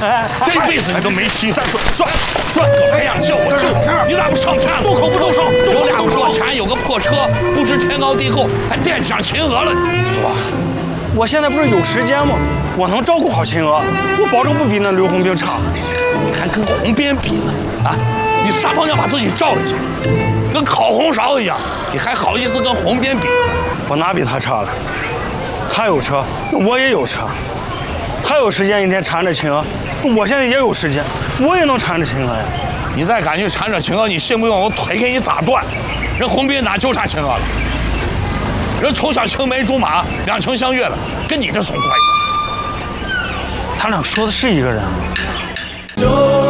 这辈子你都没机会。说，哎呀，叫我救，你咋不上前？ 动口不动手， 有俩破钱，有个破车，不知天高地厚，还惦记上秦娥了，是吧？ 我现在不是有时间吗？我能照顾好秦娥，我保证不比那刘洪兵差。 你还跟洪边比呢？啊，你撒泡尿把自己照进去，跟烤红苕一样，你还好意思跟洪边比？ 我哪比他差了？他有车，我也有车。他有时间一天缠着秦娥，我现在也有时间，我也能缠着秦娥呀。 你再敢去缠着秦娥，你信不信我腿给你打断？人洪斌哪就差秦娥了？人从小青梅竹马，两情相悦了，跟你这什么关系？ 他俩说的是一个人吗？